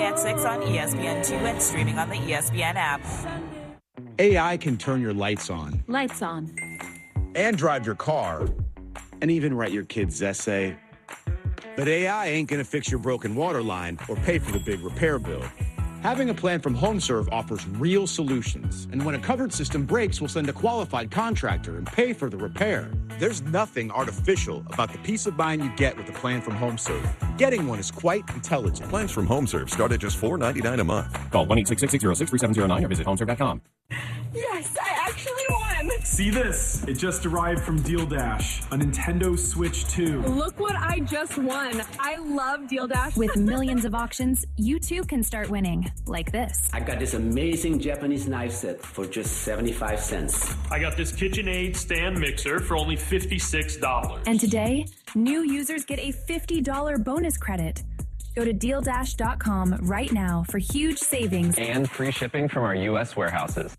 at 6 on ESPN2 and streaming on the ESPN app. AI can turn your lights on. Lights on. And drive your car. And even write your kid's essay. But AI ain't gonna fix your broken water line or pay for the big repair bill. Having a plan from HomeServe offers real solutions. And when a covered system breaks, we'll send a qualified contractor and pay for the repair. There's nothing artificial about the peace of mind you get with a plan from HomeServe. Getting one is quite intelligent. Plans from HomeServe start at just $4.99 a month. Call 1-866-606-3709 or visit homeserve.com. Yes, I actually won! See this? It just arrived from Deal Dash, a Nintendo Switch 2. Look what I just won. I love Deal Dash. With millions of auctions, you too can start winning, like this. I got this amazing Japanese knife set for just 75 cents. I got this KitchenAid stand mixer for only $56. And today, new users get a $50 bonus credit. Go to DealDash.com right now for huge savings and free shipping from our U.S. warehouses.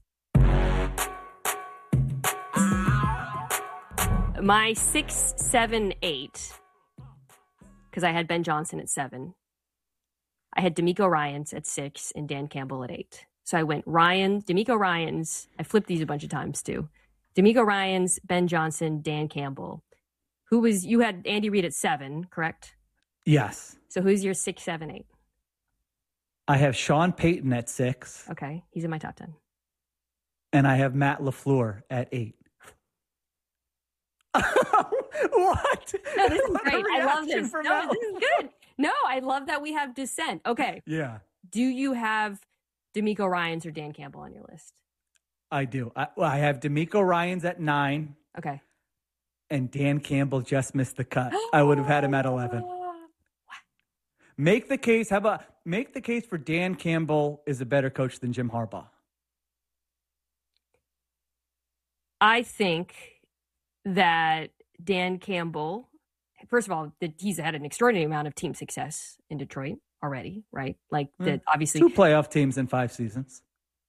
My 6, 7, 8, because I had Ben Johnson at 7. I had D'Amico Ryans at 6 and Dan Campbell at 8. So I went D'Amico Ryans. I flipped these a bunch of times too. D'Amico Ryans, Ben Johnson, Dan Campbell. You had Andy Reid at 7, correct? Yes. So who's your 6, 7, 8? I have Sean Payton at 6. Okay, he's in my top 10. And I have Matt LaFleur at 8. What? No, this is great. I love this. No, this is good. No, I love that we have dissent. Okay. Yeah. Do you have D'Amico Ryans or Dan Campbell on your list? I do. I have D'Amico Ryans at 9. Okay. And Dan Campbell just missed the cut. I would have had him at 11. Make the case. Make the case for Dan Campbell is a better coach than Jim Harbaugh? I think that Dan Campbell, first of all, that he's had an extraordinary amount of team success in Detroit already, right? Like that, obviously 2 playoff teams in 5 seasons.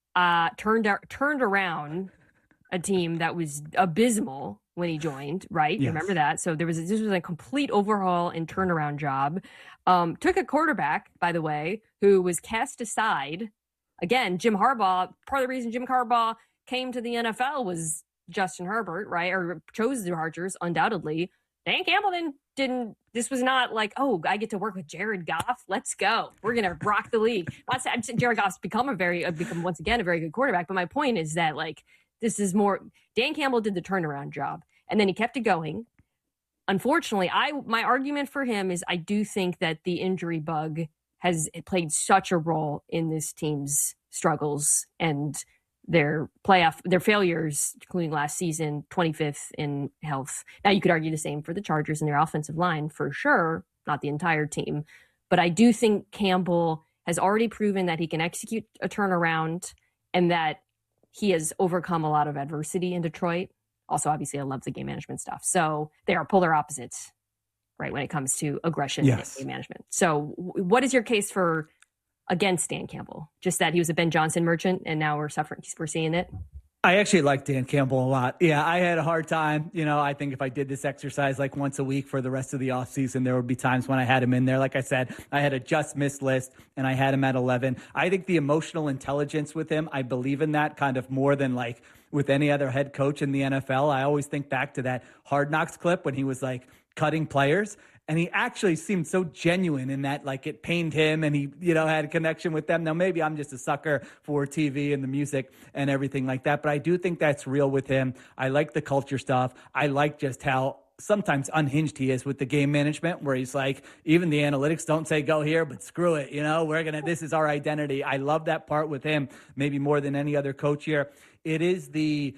Turned around a team that was abysmal when he joined, right? Yes. You remember that? So this was a complete overhaul and turnaround job. Took a quarterback, by the way, who was cast aside. Again, Jim Harbaugh. Part of the reason Jim Harbaugh came to the NFL was Justin Herbert, right? Or chose the Chargers, undoubtedly. Dan Campbell didn't. This was not like, oh, I get to work with Jared Goff. Let's go. We're gonna rock the league. Jared Goff's become once again a very good quarterback. But my point is that this is more. Dan Campbell did the turnaround job, and then he kept it going. Unfortunately, my argument for him is I do think that the injury bug has played such a role in this team's struggles and their failures, including last season, 25th in health. Now, you could argue the same for the Chargers and their offensive line, for sure, not the entire team. But I do think Campbell has already proven that he can execute a turnaround and that he has overcome a lot of adversity in Detroit. Also, obviously, I love the game management stuff. So they are polar opposites, right, when it comes to aggression and game management. So what is your case for against Dan Campbell? Just that he was a Ben Johnson merchant and now we're seeing it? I actually like Dan Campbell a lot. Yeah, I had a hard time. I think if I did this exercise like once a week for the rest of the offseason, there would be times when I had him in there. Like I said, I had a just missed list and I had him at 11. I think the emotional intelligence with him, I believe in that kind of more than with any other head coach in the NFL. I always think back to that Hard Knocks clip when he was cutting players. And he actually seemed so genuine in that, it pained him and he, had a connection with them. Now, maybe I'm just a sucker for TV and the music and everything like that, but I do think that's real with him. I like the culture stuff. I like just how sometimes unhinged he is with the game management, where he's even the analytics don't say go here, but screw it. This is our identity. I love that part with him, maybe more than any other coach here. It is the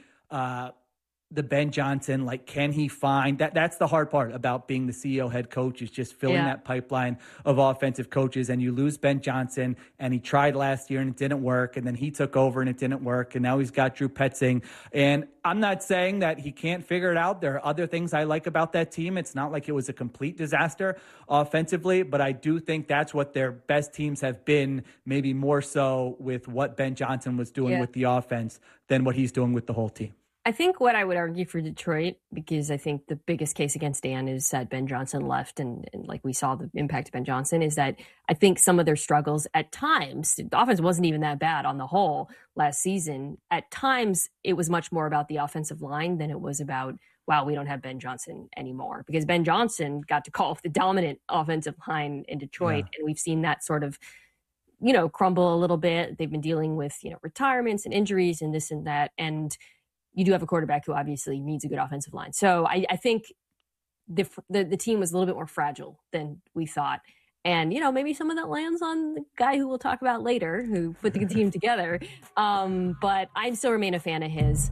Ben Johnson, can he find that? That's the hard part about being the CEO head coach, is just filling that pipeline of offensive coaches. And you lose Ben Johnson, and he tried last year and it didn't work. And then he took over and it didn't work. And now he's got Drew Petzing. And I'm not saying that he can't figure it out. There are other things I like about that team. It's not like it was a complete disaster offensively, but I do think that's what their best teams have been, maybe more so with what Ben Johnson was doing with the offense than what he's doing with the whole team. I think what I would argue for Detroit, because I think the biggest case against Dan is that Ben Johnson left, and like we saw the impact of Ben Johnson, is that I think some of their struggles at times, the offense wasn't even that bad on the whole last season. At times, it was much more about the offensive line than it was about, wow, we don't have Ben Johnson anymore. Because Ben Johnson got to call the dominant offensive line in Detroit, and we've seen that sort of, crumble a little bit. They've been dealing with, retirements and injuries and this and that. And you do have a quarterback who obviously needs a good offensive line. So I think the team was a little bit more fragile than we thought. And, maybe some of that lands on the guy who we'll talk about later, who put the team together. But I still remain a fan of his.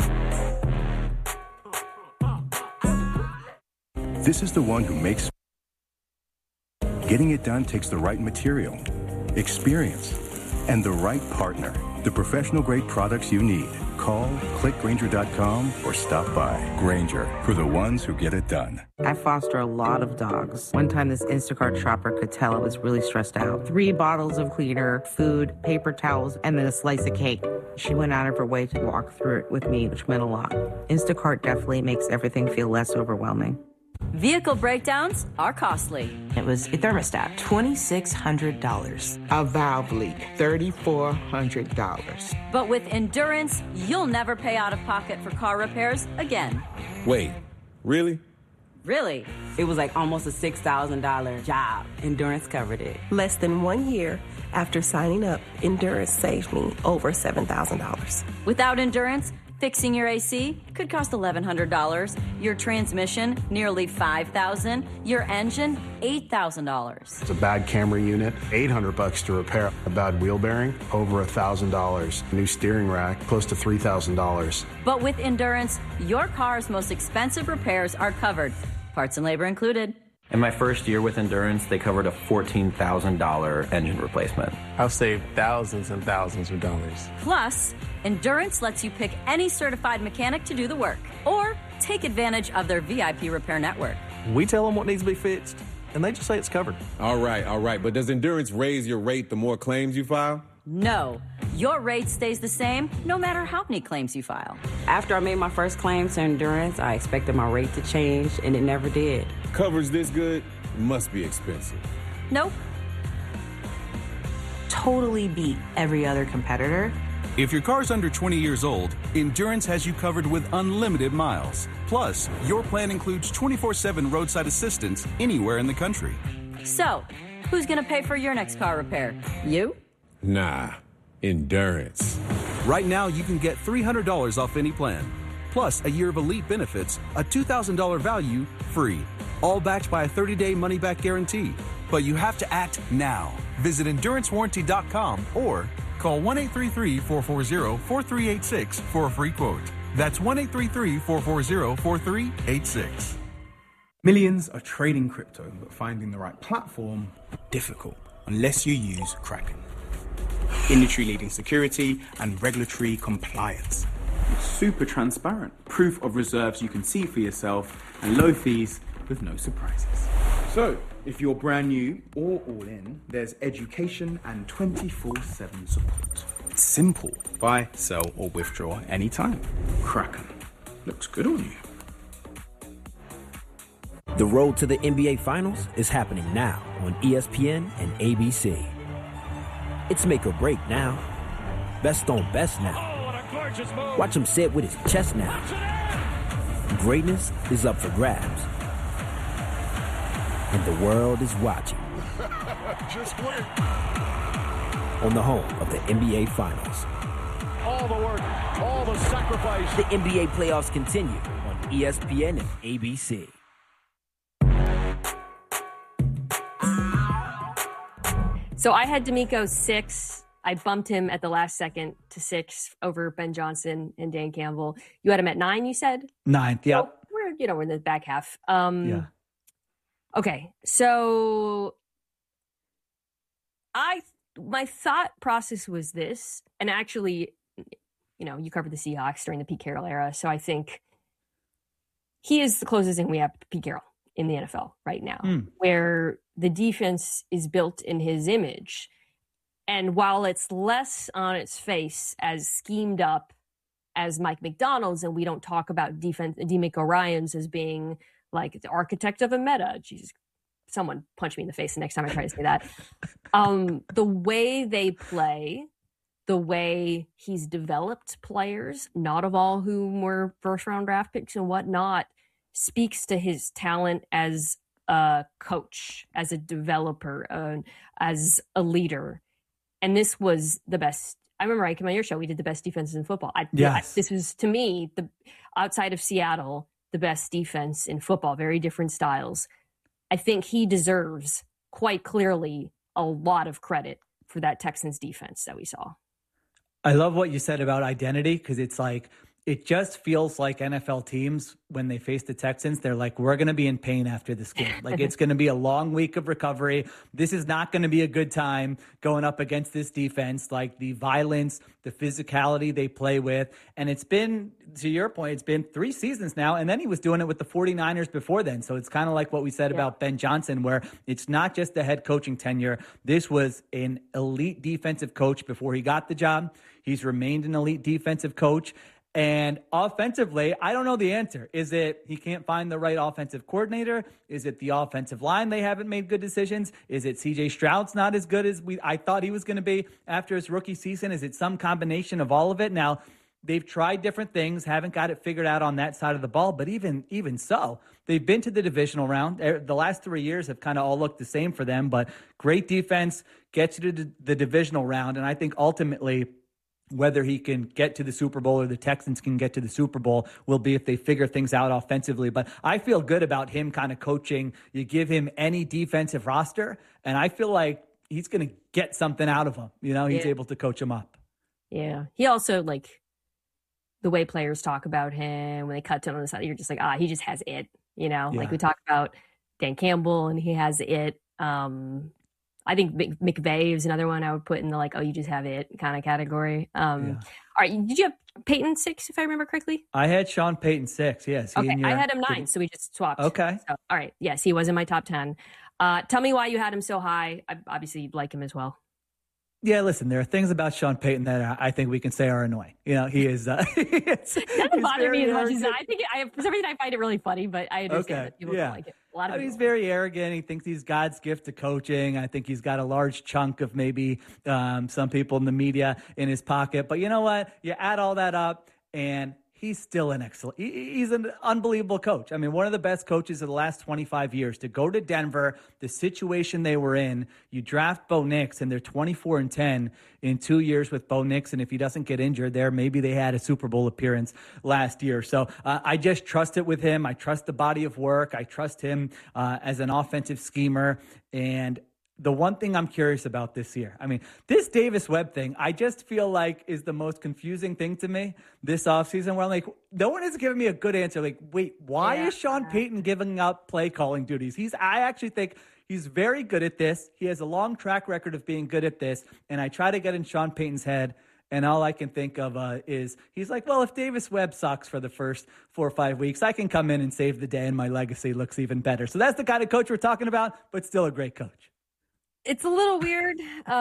This is the one who makes. Getting it done takes the right material, experience, and the right partner. The professional-grade products you need. Call, click Grainger.com, or stop by. Grainger, for the ones who get it done. I foster a lot of dogs. One time this Instacart shopper could tell I was really stressed out. 3 bottles of cleaner, food, paper towels, and then a slice of cake. She went out of her way to walk through it with me, which meant a lot. Instacart definitely makes everything feel less overwhelming. Vehicle breakdowns are costly. It was a thermostat, $2,600. A valve leak, $3,400. But with Endurance, you'll never pay out of pocket for car repairs again. Wait, really? Really? It was like almost a $6,000 job. Endurance covered it. Less than 1 year after signing up, Endurance saved me over $7,000. Without Endurance, fixing your AC could cost $1,100, your transmission nearly $5,000, your engine $8,000. It's a bad camera unit, $800 to repair. A bad wheel bearing, over $1,000. New steering rack, close to $3,000. But with Endurance, your car's most expensive repairs are covered, parts and labor included. In my first year with Endurance, they covered a $14,000 engine replacement. I've saved thousands and thousands of dollars. Plus, Endurance lets you pick any certified mechanic to do the work, or take advantage of their VIP repair network. We tell them what needs to be fixed, and they just say it's covered. All right. But does Endurance raise your rate the more claims you file? No. Your rate stays the same no matter how many claims you file. After I made my first claim to Endurance, I expected my rate to change, and it never did. Coverage this good must be expensive. Nope. Totally beat every other competitor. If your car's under 20 years old, Endurance has you covered with unlimited miles. Plus, your plan includes 24/7 roadside assistance anywhere in the country. So, who's going to pay for your next car repair? You? Nah, Endurance. Right now, you can get $300 off any plan. Plus, a year of elite benefits, a $2,000 value, free. All backed by a 30-day money-back guarantee. But you have to act now. Visit EnduranceWarranty.com or call 1-833-440-4386 for a free quote. That's 1-833-440-4386. Millions are trading crypto, but finding the right platform, difficult, unless you use Kraken. Industry-leading security and regulatory compliance. It's super transparent. Proof of reserves you can see for yourself, and low fees with no surprises. So, if you're brand new or all in, there's education and 24/7 support. It's simple. Buy, sell, or withdraw anytime. Kraken. Looks good on you. The road to the NBA Finals is happening now on ESPN and ABC. It's make or break now. Best on best now. Watch him say it with his chest now. Greatness is up for grabs. And the world is watching. Just wait. On the home of the NBA Finals. All the work, all the sacrifice. The NBA playoffs continue on ESPN and ABC. So I had D'Amico 6. I bumped him at the last second to 6 over Ben Johnson and Dan Campbell. You had him at 9, you said? 9, yeah. So we're in the back half. Yeah. Okay, so my thought process was this, and actually, you covered the Seahawks during the Pete Carroll era, so I think he is the closest thing we have to Pete Carroll in the NFL right now, where the defense is built in his image. And while it's less on its face as schemed up as Mike McDonald's, and we don't talk about DeMeco Ryans as being like the architect of a meta. Jesus, someone punch me in the face the next time I try to say that. The way they play, the way he's developed players, not of all whom were first-round draft picks and whatnot, speaks to his talent as a coach, as a developer, as a leader. And this was the best. I remember I came on your show, we did the best defenses in football. This was, to me, outside of Seattle, the best defense in football, very different styles. I think he deserves quite clearly a lot of credit for that Texans defense that we saw. I love what you said about identity, because it's like, it just feels like NFL teams, when they face the Texans, they're like, we're going to be in pain after this game. Like, it's going to be a long week of recovery. This is not going to be a good time going up against this defense. Like, the violence, the physicality they play with. And it's been, to your point, it's been 3 seasons now. And then he was doing it with the 49ers before then. So it's kind of like what we said about Ben Johnson, where it's not just the head coaching tenure. This was an elite defensive coach before he got the job. He's remained an elite defensive coach. And offensively, I don't know the answer. Is it he can't find the right offensive coordinator? Is it the offensive line they haven't made good decisions? Is it C.J. Stroud's not as good as I thought he was going to be after his rookie season? Is it some combination of all of it? Now, they've tried different things, haven't got it figured out on that side of the ball, but even so, they've been to the divisional round. The last 3 years have kind of all looked the same for them, but great defense gets you to the divisional round, and I think ultimately whether he can get to the Super Bowl or the Texans can get to the Super Bowl will be if they figure things out offensively. But I feel good about him kind of coaching. You give him any defensive roster, and I feel like he's going to get something out of him. You know, he's able to coach them up. Yeah. He also, like, the way players talk about him, when they cut to him on the side, you're just like, he just has it. You know, like we talk about Dan Campbell and he has it. I think McVay is another one I would put in the like, you just have it kind of category. All right. Did you have Peyton 6, if I remember correctly? I had Sean Payton 6. Yes. Okay. I had him 9. So we just swapped. Okay. So, all right. Yes. He was in my top 10. Tell me why you had him so high. I obviously like him as well. Yeah, listen, there are things about Sean Payton that I think we can say are annoying. You know, he is. It doesn't bother me as much as I think. For some reason, I find it really funny, but I understand that people don't like it. A lot of he's very arrogant. He thinks he's God's gift to coaching. I think he's got a large chunk of maybe some people in the media in his pocket. But you know what? You add all that up, and he's still an excellent. He's an unbelievable coach. I mean, one of the best coaches of the last 25 years. To go to Denver, the situation they were in, you draft Bo Nix, and they're 24-10 in 2 years with Bo Nix. And if he doesn't get injured there, maybe they had a Super Bowl appearance last year. So I just trust it with him. I trust the body of work. I trust him as an offensive schemer. And the one thing I'm curious about this year, I mean, this Davis Webb thing, I just feel like is the most confusing thing to me this offseason, where I'm like, no one has given me a good answer. Like, wait, why is Sean Payton giving up play calling duties? I actually think he's very good at this. He has a long track record of being good at this. And I try to get in Sean Payton's head, and all I can think of is he's like, well, if Davis Webb sucks for the first 4 or 5 weeks, I can come in and save the day and my legacy looks even better. So that's the kind of coach we're talking about, but still a great coach. It's a little weird.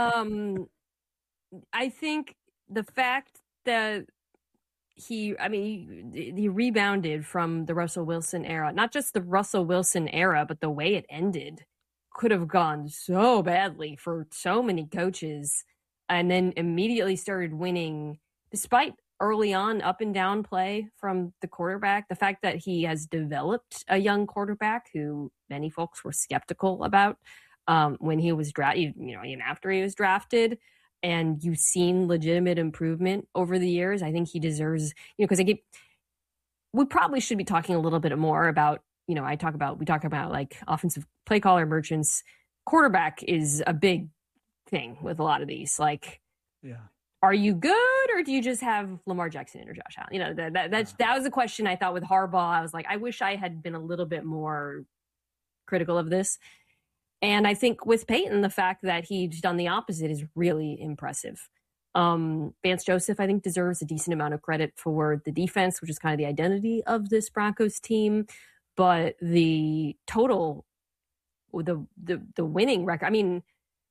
I think the fact that he rebounded from the Russell Wilson era, not just the Russell Wilson era, but the way it ended could have gone so badly for so many coaches, and then immediately started winning despite early on up and down play from the quarterback. The fact that he has developed a young quarterback who many folks were skeptical about when he was drafted, even after he was drafted, and you've seen legitimate improvement over the years. I think he deserves, because we probably should be talking a little bit more about, we talk about like offensive play caller merchants. Quarterback is a big thing with a lot of these. Like, are you good, or do you just have Lamar Jackson or Josh Allen? That was the question I thought with Harbaugh. I was like, I wish I had been a little bit more critical of this. And I think with Peyton, the fact that he's done the opposite is really impressive. Vance Joseph, I think, deserves a decent amount of credit for the defense, which is kind of the identity of this Broncos team. But the total, the winning record, I mean,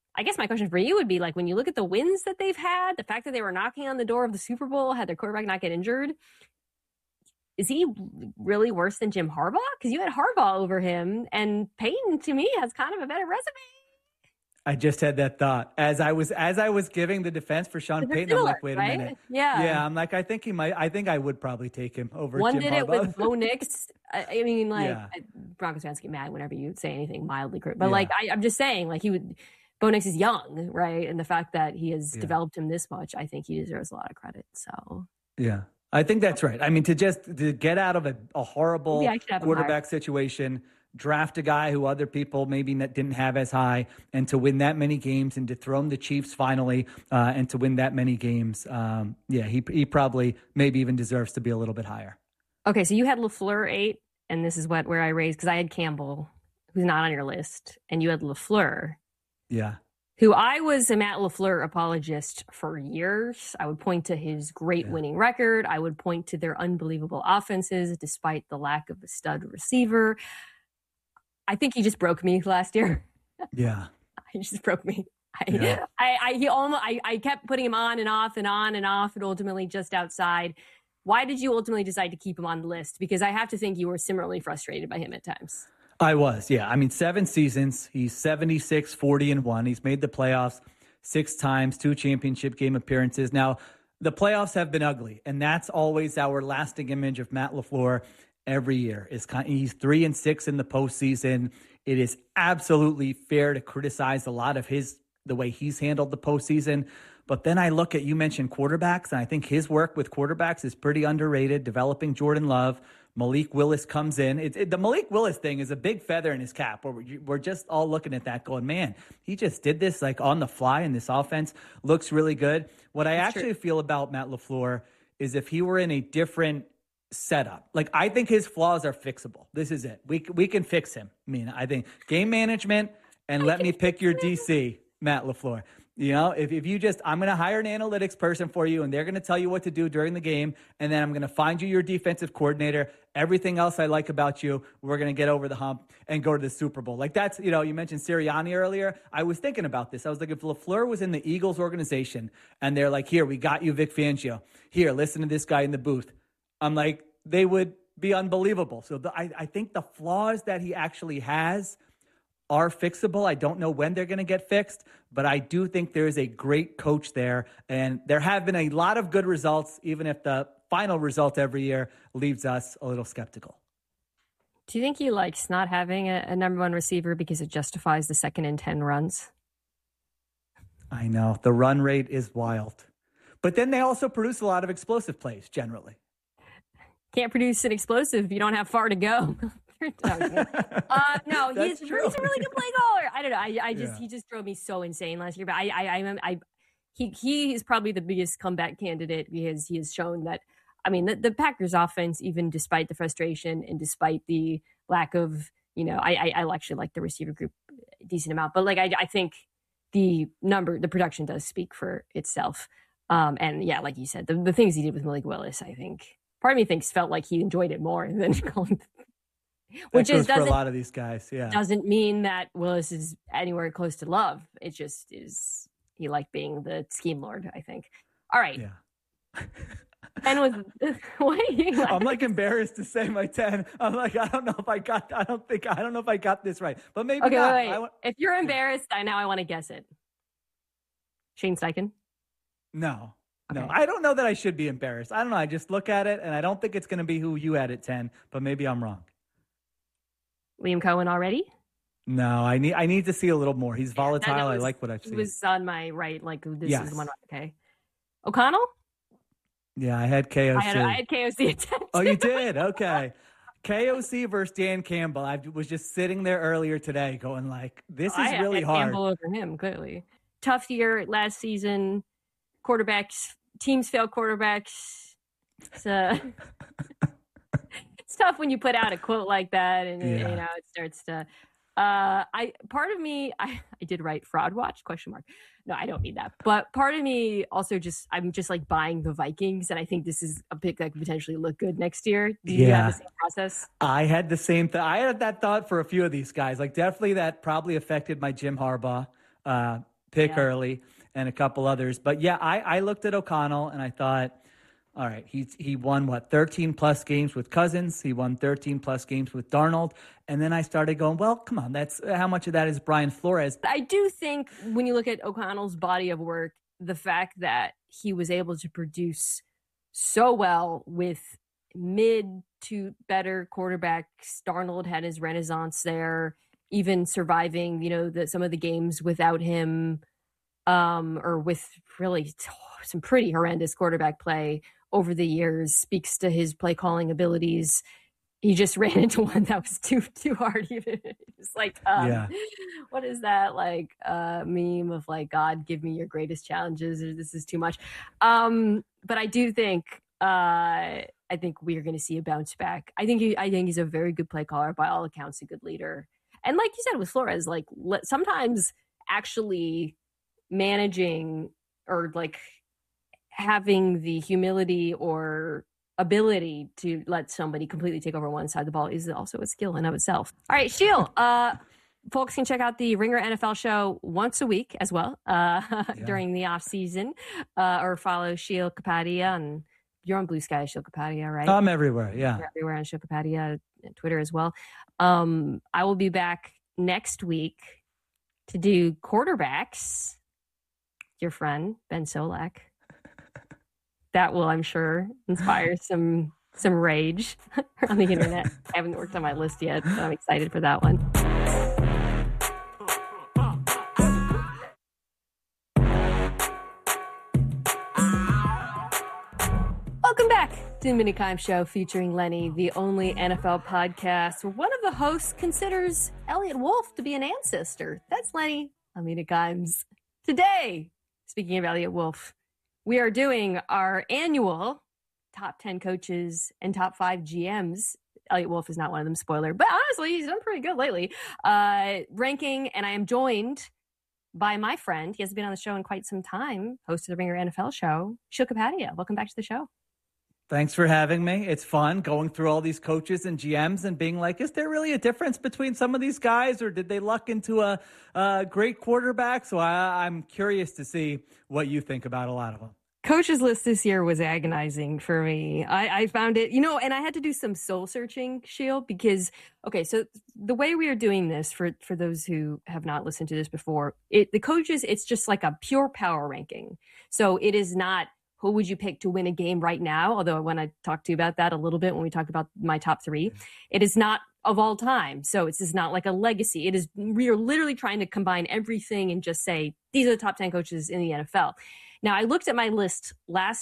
I guess my question for you would be like, when you look at the wins that they've had, the fact that they were knocking on the door of the Super Bowl, had their quarterback not get injured, is he really worse than Jim Harbaugh? Because you had Harbaugh over him, and Peyton, to me, has kind of a better resume. I just had that thought as I was giving the defense for Sean Payton. I'm like, wait a minute. Yeah. I'm like, I think I would probably take him over One Jim did Harbaugh. it with Bo Nix. I mean, like, Broncos fans get mad whenever you say anything mildly correct. But like, I'm just saying, like, Bo Nix is young, right? And the fact that he has developed him this much, I think he deserves a lot of credit. So yeah, I think that's right. I mean, to get out of a horrible quarterback situation, draft a guy who other people maybe didn't have as high, and to win that many games and dethrone the Chiefs finally, and to win that many games. He probably maybe even deserves to be a little bit higher. Okay, so you had LaFleur 8, and this is where I raised, because I had Campbell, who's not on your list, and you had LaFleur. Yeah. Who I was a Matt LaFleur apologist for years. I would point to his great winning record. I would point to their unbelievable offenses despite the lack of a stud receiver. I think he just broke me last year. Yeah. He just broke me. I kept putting him on and off and on and off, and ultimately just outside. Why did you ultimately decide to keep him on the list? Because I have to think you were similarly frustrated by him at times. I was, yeah. I mean, 7 seasons. He's 76, 40-1. He's made the playoffs 6 times, 2 championship game appearances. Now, the playoffs have been ugly, and that's always our lasting image of Matt LaFleur every year. He's 3-6 in the postseason. It is absolutely fair to criticize a lot of the way he's handled the postseason. But then I look at, you mentioned quarterbacks, and I think his work with quarterbacks is pretty underrated, developing Jordan Love. Malik Willis comes in. The Malik Willis thing is a big feather in his cap. We're just all looking at that going, man, he just did this like on the fly, and this offense looks really good. What I actually feel about Matt LaFleur is if he were in a different setup, like I think his flaws are fixable. This is it. We can fix him. I mean, I think game management and let me pick your DC, Matt LaFleur. You know, if you just, I'm going to hire an analytics person for you, and they're going to tell you what to do during the game, and then I'm going to find you your defensive coordinator. Everything else I like about you, we're going to get over the hump and go to the Super Bowl. Like that's, you mentioned Sirianni earlier. I was thinking about this. I was like, if LaFleur was in the Eagles organization, and they're like, here, we got you Vic Fangio. Here, listen to this guy in the booth. I'm like, they would be unbelievable. So I think the flaws that he actually has are fixable. I don't know when they're going to get fixed, but I do think there is a great coach there, and there have been a lot of good results, even if the final result every year leaves us a little skeptical. Do you think he likes not having a number one receiver because it justifies the 2nd and 10 runs? I know. The run rate is wild. But then they also produce a lot of explosive plays, generally. Can't produce an explosive if you don't have far to go. No, he's a really good play caller. I don't know. He just drove me so insane last year. But he is probably the biggest comeback candidate because he has shown that. I mean, the Packers offense, even despite the frustration and despite the lack of, I actually like the receiver group a decent amount, but like I think the production does speak for itself. And yeah, like you said, the things he did with Malik Willis, I think part of me felt like he enjoyed it more than going. Which is for a lot of these guys, yeah. Doesn't mean that Willis is anywhere close to love. It just is. He liked being the scheme lord, I think. All right. Yeah. And I'm like embarrassed to say my 10. I'm like, I don't know if I got this right, but maybe okay, not. Wait. If you're embarrassed, I want to guess it. Shane Steichen? No. Okay. No, I don't know that I should be embarrassed. I don't know. I just look at it, and I don't think it's going to be who you had at 10, but maybe I'm wrong. Liam Cohen already? No, I need to see a little more. He's volatile. I like what I've seen. He was on my right. Like this Yes. is the one. Okay. O'Connell? Yeah, I had KOC. I had KOC at 10. Oh, you did? Okay. KOC versus Dan Campbell. I was just sitting there earlier today going like, this is really hard. Campbell over him, clearly. Tough year last season. Teams fail quarterbacks. It's tough when you put out a quote like that, and it starts to. Part of me, I did write fraud watch ? No, I don't mean that. But part of me also I'm just like buying the Vikings, and I think this is a pick that could potentially look good next year. Do you have the same process? I had the same thing. I had that thought for a few of these guys. Like definitely that probably affected my Jim Harbaugh pick early, and a couple others. But yeah, I looked at O'Connell and I thought, all right, he won 13 plus games with Cousins. He won 13 plus games with Darnold. And then I started going, well, come on, that's how much of that is Brian Flores? I do think when you look at O'Connell's body of work, the fact that he was able to produce so well with mid to better quarterbacks. Darnold had his renaissance there, even surviving, some of the games without him, or with really some pretty horrendous quarterback play over the years, speaks to his play calling abilities. He just ran into one that was too hard. It's like, what is that meme of God, give me your greatest challenges, or this is too much. But I do think, I think we are going to see a bounce back. I think he's a very good play caller, by all accounts, a good leader. And like you said with Flores, sometimes actually managing or having the humility or ability to let somebody completely take over one side of the ball is also a skill in of itself. All right, Sheil, folks can check out the Ringer NFL show once a week as well during the off season, or follow Sheil Kapadia, and you're on Blue Sky, Sheil Kapadia, right? I'm everywhere. Yeah, you're everywhere on Sheil Kapadia, Twitter as well. I will be back next week to do quarterbacks. Your friend Ben Solak. That will, I'm sure, inspire some rage on the internet. I haven't worked on my list yet, so I'm excited for that one. Welcome back to the Mini Kime Show featuring Lenny, the only NFL podcast where one of the hosts considers Elliot Wolf to be an ancestor. That's Lenny. I'm Mini Kimes. Today, speaking of Elliot Wolf, we are doing our annual top 10 coaches and top 5 GMs. Elliot Wolf is not one of them, spoiler, but honestly, he's done pretty good lately. Ranking, and I am joined by my friend. He hasn't been on the show in quite some time, host of the Ringer NFL show, Sheil Kapadia. Welcome back to the show. Thanks for having me. It's fun going through all these coaches and GMs and being like, is there really a difference between some of these guys, or did they luck into a great quarterback? So I'm curious to see what you think about a lot of them. Coach's list this year was agonizing for me. I found it, and I had to do some soul searching, Sheil, because, okay, so the way we are doing this, for those who have not listened to this before, the coaches, it's just like a pure power ranking. So it is not, who would you pick to win a game right now? Although I want to talk to you about that a little bit when we talk about my top 3. It is not of all time. So it's just not like a legacy. It is, we are literally trying to combine everything and just say, these are the top 10 coaches in the NFL. Now, I looked at my list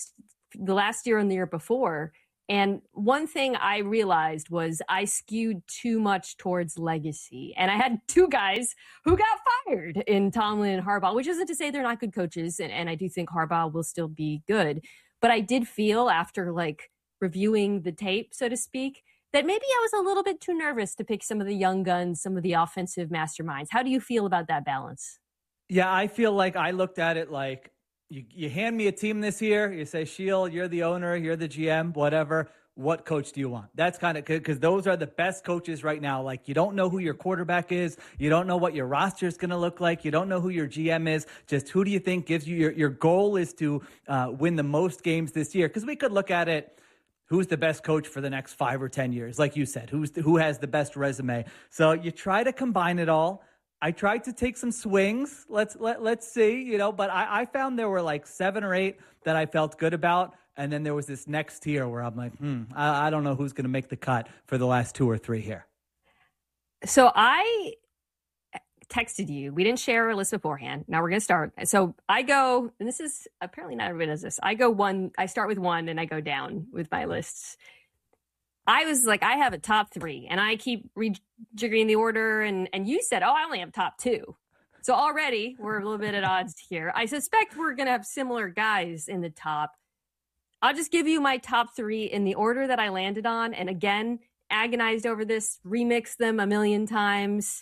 the last year and the year before, and one thing I realized was I skewed too much towards legacy. And I had 2 guys who got fired in Tomlin and Harbaugh, which isn't to say they're not good coaches, and I do think Harbaugh will still be good. But I did feel, after reviewing the tape, so to speak, that maybe I was a little bit too nervous to pick some of the young guns, some of the offensive masterminds. How do you feel about that balance? Yeah, I feel like I looked at it like, you hand me a team this year, you say, Sheil, you're the owner, you're the GM, whatever. What coach do you want? That's kind of good, because those are the best coaches right now. You don't know who your quarterback is. You don't know what your roster is going to look like. You don't know who your GM is. Just who do you think gives you your goal is to win the most games this year? Because we could look at it, who's the best coach for the next 5 or 10 years? Like you said, who has the best resume? So you try to combine it all. I tried to take some swings. Let's see, but I found there were 7 or 8 that I felt good about. And then there was this next tier where I'm like, I don't know who's going to make the cut for the last 2 or 3 here. So I texted you. We didn't share a list beforehand. Now we're going to start. So I go, and this is apparently not everybody does this. I start with 1 and I go down with my lists. I was like, I have a top 3, and I keep rejiggering the order, and you said, I only have top 2. So already we're a little bit at odds here. I suspect we're going to have similar guys in the top. I'll just give you my top 3 in the order that I landed on, and again, agonized over this, remixed them a million times.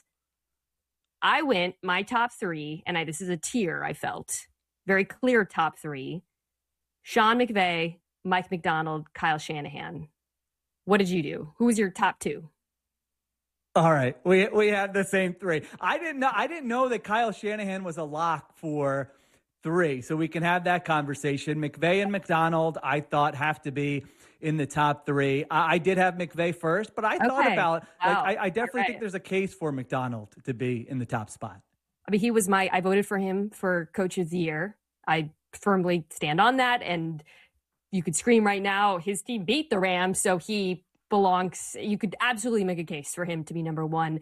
I went my top 3, and this is a tier, I felt. Very clear top 3. Sean McVay, Mike McDonald, Kyle Shanahan. What did you do? Who was your top 2? All right, we have the same 3. I didn't know that Kyle Shanahan was a lock for 3, so we can have that conversation. McVay and McDonald, I thought, have to be in the top 3. I did have McVay first, but I thought about I definitely think there's a case for McDonald to be in the top spot. I mean, I voted for him for Coach of the Year. I firmly stand on that, and you could scream right now, his team beat the Rams, so he belongs. You could absolutely make a case for him to be number 1.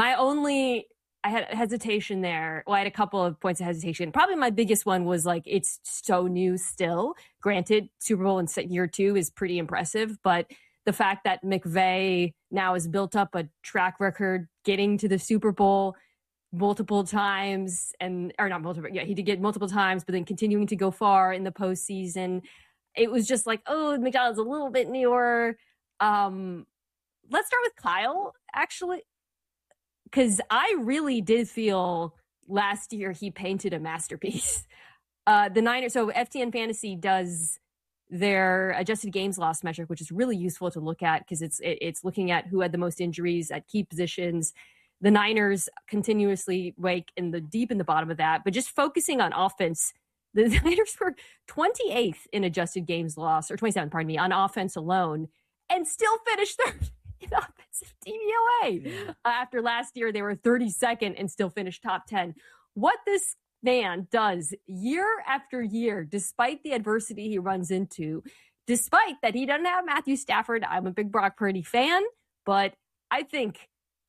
I had hesitation there. Well, I had a couple of points of hesitation. Probably my biggest one was like, it's so new still. Granted, Super Bowl in year 2 is pretty impressive, but the fact that McVay now has built up a track record getting to the Super Bowl multiple times, he did get multiple times, but then continuing to go far in the postseason. It was just like, oh, McDonald's a little bit newer. Let's start with Kyle, actually, because I really did feel last year he painted a masterpiece. The Niners, so FTN Fantasy does their adjusted games loss metric, which is really useful to look at because it's looking at who had the most injuries at key positions. The Niners continuously rank deep in the bottom of that, but just focusing on offense, the Niners were 28th in adjusted games loss, or 27th, pardon me, on offense alone, and still finished third in offensive DVOA. Yeah. After last year, they were 32nd and still finished top 10. What this man does year after year, despite the adversity he runs into, despite that he doesn't have Matthew Stafford. I'm a big Brock Purdy fan, but I think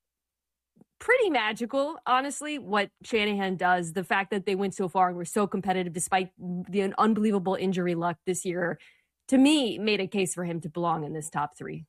pretty magical, honestly, what Shanahan does. The fact that they went so far and were so competitive despite the unbelievable injury luck this year, to me, made a case for him to belong in this top 3.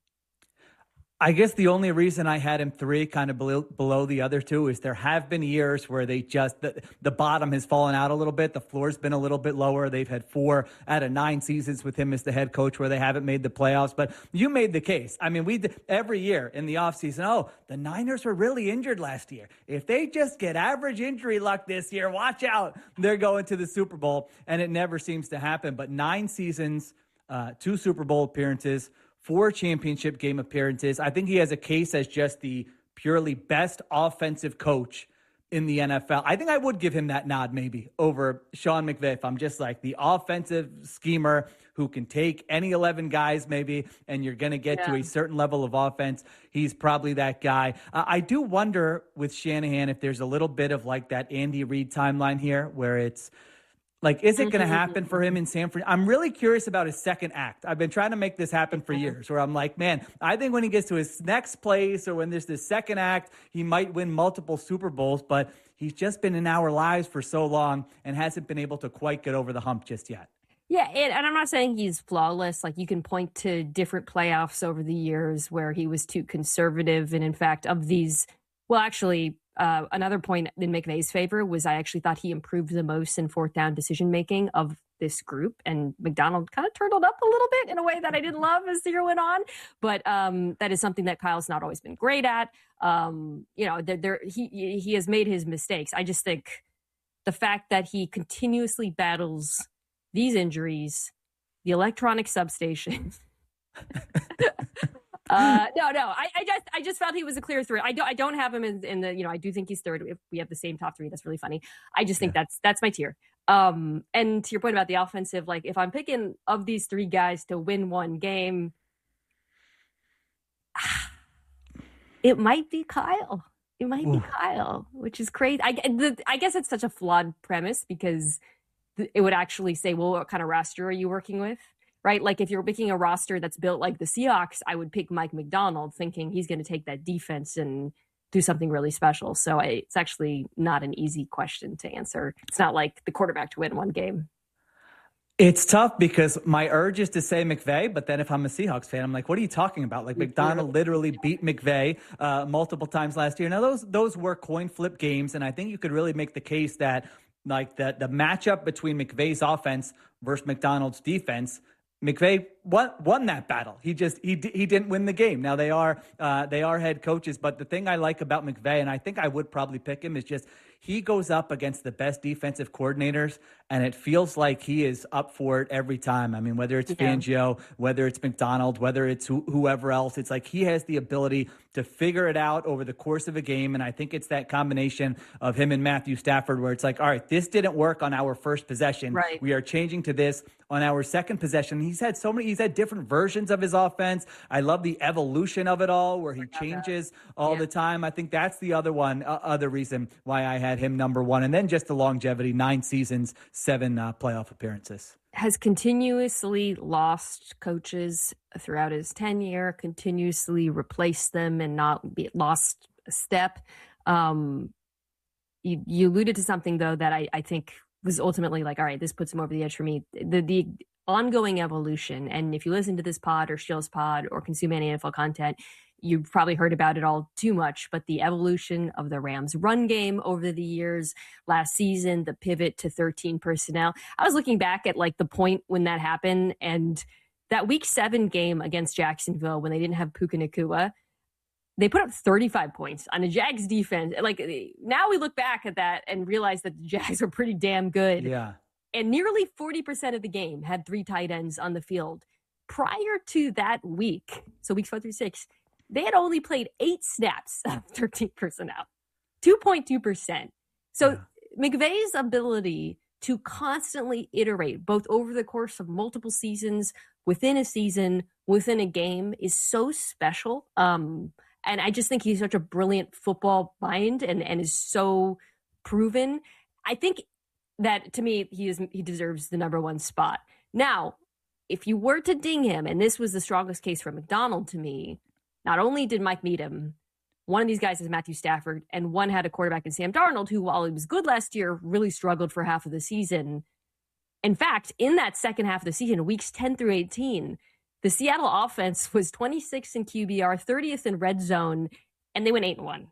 I guess the only reason I had him 3 kind of below the other 2 is there have been years where they just, the bottom has fallen out a little bit. The floor's been a little bit lower. They've had 4 out of 9 seasons with him as the head coach where they haven't made the playoffs. But you made the case. I mean, every year in the offseason, the Niners were really injured last year. If they just get average injury luck this year, watch out. They're going to the Super Bowl. And it never seems to happen. But 9 seasons, 2 Super Bowl appearances, 4 championship game appearances. I think he has a case as just the purely best offensive coach in the NFL. I think I would give him that nod maybe over Sean McVay if I'm just like the offensive schemer who can take any 11 guys maybe, and you're going to get to a certain level of offense. He's probably that guy. I do wonder with Shanahan if there's a little bit of like that Andy Reid timeline here where it's, like, is it going to happen for him in San Francisco? I'm really curious about his second act. I've been trying to make this happen for years where I'm like, man, I think when he gets to his next place or when there's this second act, he might win multiple Super Bowls, but he's just been in our lives for so long and hasn't been able to quite get over the hump just yet. Yeah, and I'm not saying he's flawless. Like, you can point to different playoffs over the years where he was too conservative. And in fact, of these, well, actually, another point in McVay's favor was I actually thought he improved the most in 4th down decision-making of this group. And McDonald kind of turtled up a little bit in a way that I didn't love as the year went on. But that is something that Kyle's not always been great at. He has made his mistakes. I just think the fact that he continuously battles these injuries, the electronic substation. I just felt he was a clear 3. I don't have him in the, I do think he's 3rd. If we have the same top 3, that's really funny. I just think that's my tier. And to your point about the offensive, like if I'm picking of these 3 guys to win one game, it might be Kyle. It might be Kyle, which is crazy. I guess it's such a flawed premise because it would actually say, well, what kind of roster are you working with? Right? Like if you're picking a roster that's built like the Seahawks, I would pick Mike McDonald thinking he's going to take that defense and do something really special. So it's actually not an easy question to answer. It's not like the quarterback to win one game. It's tough because my urge is to say McVay, but then if I'm a Seahawks fan, I'm like, what are you talking about? Like McDonald literally beat McVay multiple times last year. Now those were coin flip games. And I think you could really make the case that like the matchup between McVay's offense versus McDonald's defense, McVay won that battle. He didn't win the game. Now they are head coaches, but the thing I like about McVay, and I think I would probably pick him, is just he goes up against the best defensive coordinators, and it feels like he is up for it every time. I mean, whether it's Fangio, whether it's McDonald, whether it's whoever else, it's like he has the ability to figure it out over the course of a game. And I think it's that combination of him and Matthew Stafford where it's like, all right, this didn't work on our first possession. Right. We are changing to this on our second possession. He's had different versions of his offense. I love the evolution of it all where he changes all the time. I think that's the other reason why I had him number one. And then just the longevity, 9 seasons, 7 playoff appearances. Has continuously lost coaches throughout his tenure, continuously replaced them and not lost a step. You alluded to something, though, that I think was ultimately like, all right, this puts him over the edge for me. The ongoing evolution, and if you listen to this pod or Shield's pod or consume any NFL content, you've probably heard about it all too much, but the evolution of the Rams run game over the years, last season, the pivot to 13 personnel. I was looking back at like the point when that happened, and that week 7 game against Jacksonville when they didn't have Puka Nacua, they put up 35 points on the Jags defense. Like now we look back at that and realize that the Jags are pretty damn good. Yeah. And nearly 40% of the game had 3 tight ends on the field. Prior to that week, so weeks 4 through 6, they had only played 8 snaps of 13 personnel, 2.2%. So McVay's ability to constantly iterate both over the course of multiple seasons, within a season, within a game is so special. And I just think he's such a brilliant football mind and is so proven. I think that to me, he deserves the number 1 spot. Now, if you were to ding him, and this was the strongest case for McDonald to me, not only did Mike Needham, one of these guys is Matthew Stafford, and one had a quarterback in Sam Darnold, who, while he was good last year, really struggled for half of the season. In fact, in that second half of the season, weeks 10 through 18, the Seattle offense was 26th in QBR, 30th in red zone, and they went 8-1.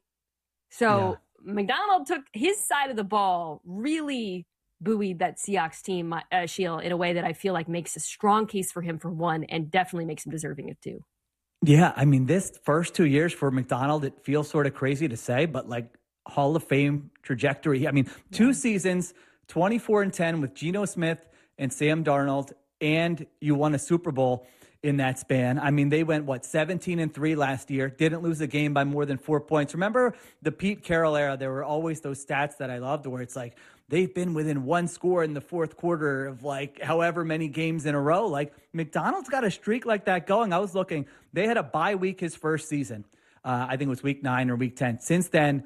So McDonald took his side of the ball, really buoyed that Seahawks team, Sheil, in a way that I feel like makes a strong case for him for 1 and definitely makes him deserving of 2. Yeah, I mean, this first 2 years for McDonald, it feels sort of crazy to say, but like Hall of Fame trajectory. I mean, 2 seasons, 24-10 with Geno Smith and Sam Darnold, and you won a Super Bowl in that span. I mean, they went, 17-3 last year, didn't lose a game by more than 4 points. Remember the Pete Carroll era? There were always those stats that I loved where it's like, they've been within 1 score in the fourth quarter of like however many games in a row. Like McDonald's got a streak like that going. I was looking, they had a bye week his first season. I think it was week 9 or week 10. Since then,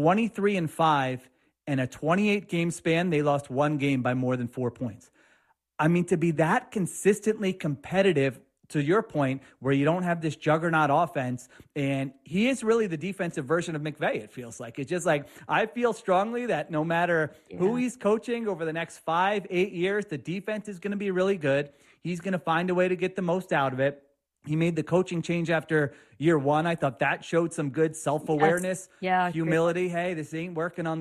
23-5 in a 28 game span, they lost 1 game by more than 4 points. I mean, to be that consistently competitive, to your point, where you don't have this juggernaut offense, and he is really the defensive version of McVay, it feels like. It's just like, I feel strongly that no matter who he's coaching over the next 5-8 years, the defense is going to be really good. He's going to find a way to get the most out of it. He made the coaching change after year 1. I thought that showed some good self-awareness, humility. Hey, this ain't working on